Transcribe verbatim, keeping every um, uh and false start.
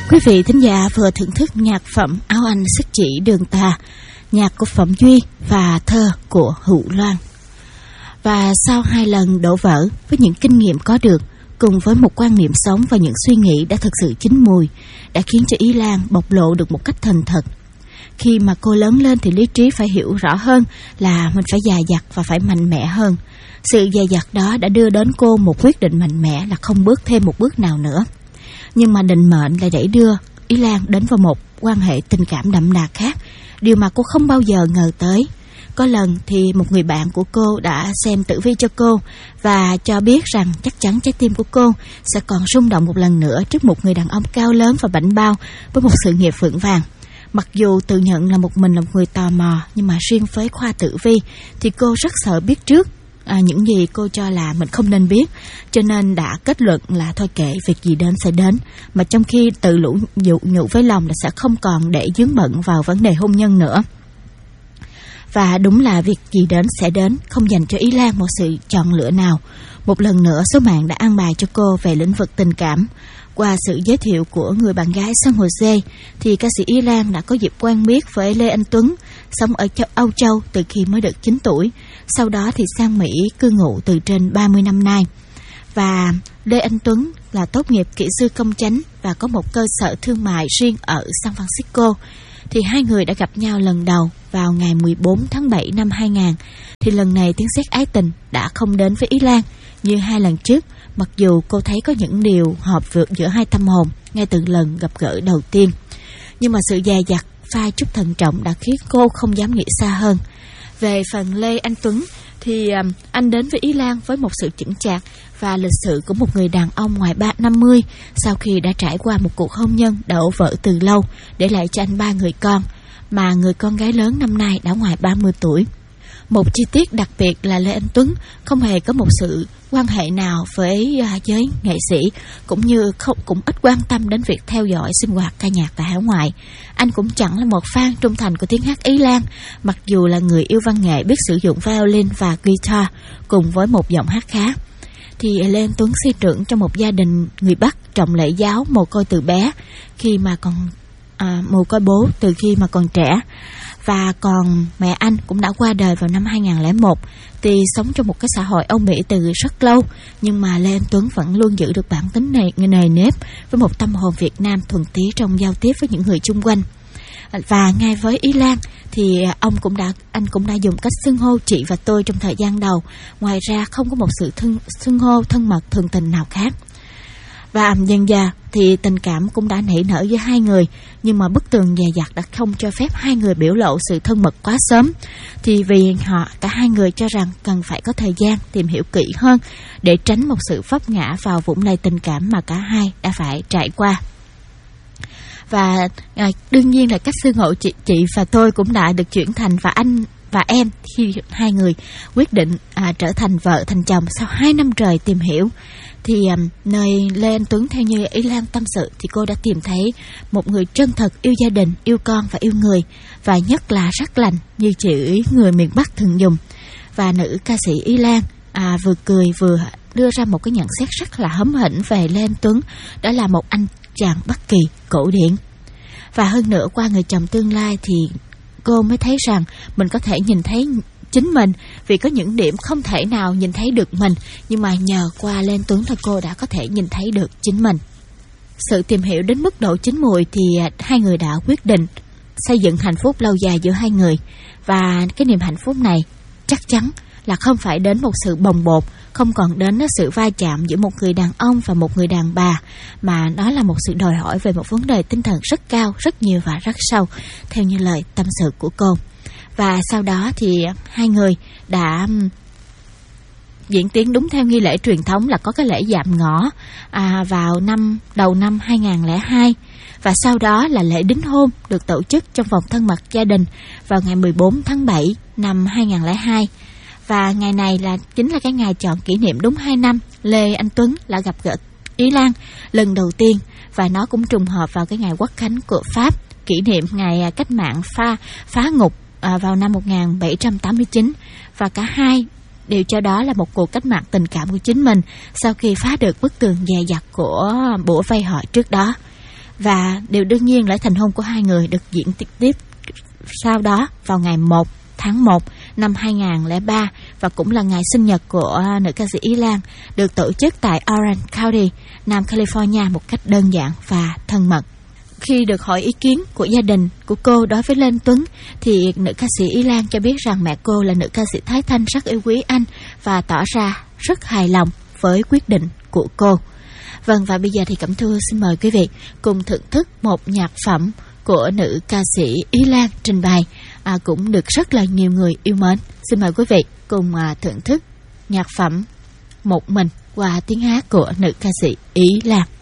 Quý vị thính giả vừa thưởng thức nhạc phẩm Áo Anh Sức Chỉ Đường Tà, nhạc của Phẩm Duy và thơ của Hữu Loan. Và sau hai lần đổ vỡ với những kinh nghiệm có được, cùng với một quan niệm sống và những suy nghĩ đã thực sự chín mùi, đã khiến cho Ý Lan bộc lộ được một cách thành thật. Khi mà cô lớn lên thì lý trí phải hiểu rõ hơn là mình phải dè dặt và phải mạnh mẽ hơn. Sự dè dặt đó đã đưa đến cô một quyết định mạnh mẽ là không bước thêm một bước nào nữa. Nhưng mà định mệnh lại đẩy đưa Ý Lan đến vào một quan hệ tình cảm đậm đà khác, điều mà cô không bao giờ ngờ tới. Có lần thì một người bạn của cô đã xem tử vi cho cô và cho biết rằng chắc chắn trái tim của cô sẽ còn rung động một lần nữa trước một người đàn ông cao lớn và bảnh bao với một sự nghiệp vững vàng. Mặc dù tự nhận là một mình là một người tò mò, nhưng mà riêng với khoa tử vi thì cô rất sợ biết trước à, những gì cô cho là mình không nên biết, cho nên đã kết luận là thôi kệ, việc gì đến sẽ đến, mà trong khi tự lũ dụ nhủ với lòng là sẽ không còn để dướng bận vào vấn đề hôn nhân nữa. Và đúng là việc gì đến sẽ đến, không dành cho Ý Lan một sự chọn lựa nào. Một lần nữa số mạng đã an bài cho cô về lĩnh vực tình cảm. Qua sự giới thiệu của người bạn gái San Jose thì ca sĩ Ý Lan đã có dịp quen biết với Lê Anh Tuấn, sống ở châu Âu Châu từ khi mới được chín tuổi. Sau đó thì sang Mỹ cư ngụ từ trên ba mươi năm nay. Và Lê Anh Tuấn là tốt nghiệp kỹ sư công chánh và có một cơ sở thương mại riêng ở San Francisco. Thì hai người đã gặp nhau lần đầu vào ngày mười bốn tháng bảy năm hai nghìn. Thì lần này tiếng sét ái tình đã không đến với Ý Lan như hai lần trước, mặc dù cô thấy có những điều hợp vượt giữa hai tâm hồn ngay từ lần gặp gỡ đầu tiên. Nhưng mà sự dè dặt pha chút thận trọng đã khiến cô không dám nghĩ xa hơn. Về phần Lê Anh Tuấn thì um, anh đến với Ý Lan với một sự chững chạc và lịch sự của một người đàn ông ngoài ba năm mươi, sau khi đã trải qua một cuộc hôn nhân đổ vỡ từ lâu, để lại cho anh ba người con, mà người con gái lớn năm nay đã ngoài ba mươi tuổi. Một chi tiết đặc biệt là Lê Anh Tuấn không hề có một sự quan hệ nào với uh, giới nghệ sĩ, cũng như không cũng ít quan tâm đến việc theo dõi sinh hoạt ca nhạc tại hải ngoại. Anh cũng chẳng là một fan trung thành của tiếng hát Ý Lan, mặc dù là người yêu văn nghệ biết sử dụng violin và guitar cùng với một giọng hát khá. Thì Lê Anh Tuấn sinh trưởng trong một gia đình người Bắc trọng lễ giáo, mồ côi từ bé, khi mà còn à, mồ côi bố từ khi mà còn trẻ. Và còn mẹ anh cũng đã qua đời vào năm hai nghìn lẻ một. Thì sống trong một cái xã hội Âu Mỹ từ rất lâu, nhưng mà Lê Anh Tuấn vẫn luôn giữ được bản tính này nề nếp với một tâm hồn Việt Nam thuần túy trong giao tiếp với những người chung quanh. Và ngay với Ý Lan thì ông cũng đã anh cũng đã dùng cách xưng hô chị và tôi trong thời gian đầu. Ngoài ra không có một sự thân, xưng hô thân mật thường tình nào khác. Và dần dà thì tình cảm cũng đã nảy nở với hai người, nhưng mà bức tường dè dặt đã không cho phép hai người biểu lộ sự thân mật quá sớm. Thì vì họ cả hai người cho rằng cần phải có thời gian tìm hiểu kỹ hơn để tránh một sự vấp ngã vào vũng lầy tình cảm mà cả hai đã phải trải qua. Và à, đương nhiên là cách xưng hô chị, chị và tôi cũng đã được chuyển thành và anh và em khi hai người quyết định à, trở thành vợ thành chồng sau hai năm trời tìm hiểu. Thì um, nơi Lê Anh Tuấn theo như Ý Lan tâm sự thì cô đã tìm thấy một người chân thật, yêu gia đình, yêu con và yêu người, và nhất là rất lành như chữ người miền Bắc thường dùng. Và nữ ca sĩ Ý Lan à, vừa cười vừa đưa ra một cái nhận xét rất là hóm hỉnh về Lê Anh Tuấn, đó là một anh chàng Bắc Kỳ cổ điển. Và hơn nữa, qua người chồng tương lai thì cô mới thấy rằng mình có thể nhìn thấy chính mình, vì có những điểm không thể nào nhìn thấy được mình, nhưng mà nhờ qua Lê Anh Tuấn thì cô đã có thể nhìn thấy được chính mình. Sự tìm hiểu đến mức độ chín mùi thì hai người đã quyết định xây dựng hạnh phúc lâu dài giữa hai người. Và cái niềm hạnh phúc này chắc chắn là không phải đến một sự bồng bột, không còn đến sự va chạm giữa một người đàn ông và một người đàn bà, mà đó là một sự đòi hỏi về một vấn đề tinh thần rất cao, rất nhiều và rất sâu, theo như lời tâm sự của cô. Và sau đó thì hai người đã diễn tiến đúng theo nghi lễ truyền thống là có cái lễ dạm ngõ à, vào năm đầu năm hai nghìn lẻ hai. Và sau đó là lễ đính hôn được tổ chức trong vòng thân mật gia đình vào ngày mười bốn tháng bảy năm hai nghìn lẻ hai. Và ngày này là chính là cái ngày chọn kỷ niệm đúng hai năm Lê Anh Tuấn là gặp gỡ Ý Lan lần đầu tiên. Và nó cũng trùng hợp vào cái ngày Quốc khánh của Pháp, kỷ niệm ngày cách mạng pha phá ngục à, vào năm một nghìn bảy trăm tám mươi chín. Và cả hai đều cho đó là một cuộc cách mạng tình cảm của chính mình sau khi phá được bức tường dè dặt của bủa vây họ trước đó. Và điều đương nhiên lễ thành hôn của hai người được diễn tiếp tiếp sau đó vào ngày một tháng một năm hai nghìn không trăm lẻ ba, và cũng là ngày sinh nhật của nữ ca sĩ Ý Lan, được tổ chức tại Orange County, Nam California một cách đơn giản và thân mật. Khi được hỏi ý kiến của gia đình của cô đối với Lê Tuấn, thì nữ ca sĩ Ý Lan cho biết rằng mẹ cô là nữ ca sĩ Thái Thanh rất yêu quý anh và tỏ ra rất hài lòng với quyết định của cô. Vâng, và bây giờ thì Cẩm Thu xin mời quý vị cùng thưởng thức một nhạc phẩm của nữ ca sĩ Ý Lan trình bày, à, cũng được rất là nhiều người yêu mến. Xin mời quý vị cùng à, thưởng thức nhạc phẩm Một Mình qua tiếng hát của nữ ca sĩ Ý Lan.